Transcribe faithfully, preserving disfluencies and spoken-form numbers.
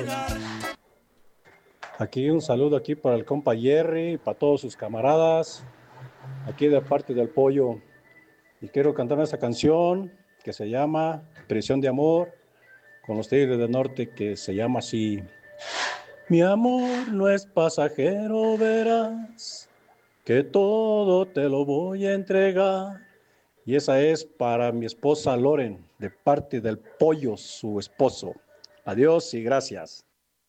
Aquí un saludo aquí para el compa Jerry, para todos sus camaradas, aquí de parte del Pollo. Y quiero cantar esta canción que se llama Prisión de Amor, con los Tigres del Norte, que se llama así. Mi amor no es pasajero, verás, que todo te lo voy a entregar. Y esa es para mi esposa Loren, de parte del Pollo, su esposo. Adiós y gracias.